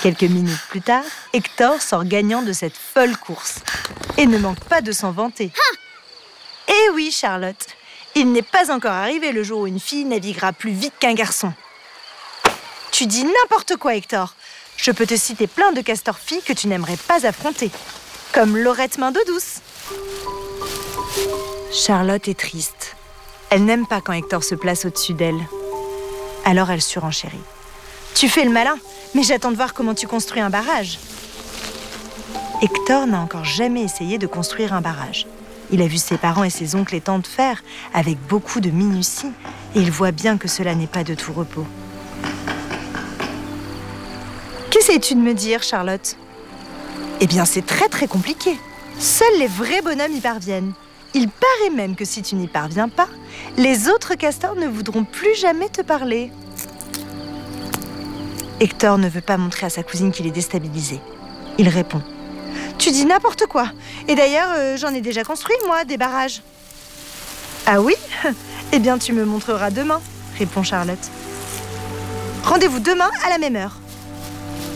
Quelques minutes plus tard, Hector sort gagnant de cette folle course et ne manque pas de s'en vanter. Eh oui, Charlotte, il n'est pas encore arrivé le jour où une fille naviguera plus vite qu'un garçon. Tu dis n'importe quoi, Hector. Je peux te citer plein de castors-filles que tu n'aimerais pas affronter, comme Laurette Main d'eau douce. Charlotte est triste. Elle n'aime pas quand Hector se place au-dessus d'elle. Alors elle surenchérit. Tu fais le malin, mais j'attends de voir comment tu construis un barrage. Hector n'a encore jamais essayé de construire un barrage. Il a vu ses parents et ses oncles et tantes faire avec beaucoup de minutie et il voit bien que cela n'est pas de tout repos. Qu'essayes-tu de me dire, Charlotte ? Eh bien, c'est très très compliqué. Seuls les vrais bonhommes y parviennent. Il paraît même que si tu n'y parviens pas, les autres castors ne voudront plus jamais te parler. Hector ne veut pas montrer à sa cousine qu'il est déstabilisé. Il répond. Tu dis n'importe quoi. Et d'ailleurs, j'en ai déjà construit, moi, des barrages. Ah oui ? Eh bien, tu me montreras demain, répond Charlotte. Rendez-vous demain à la même heure.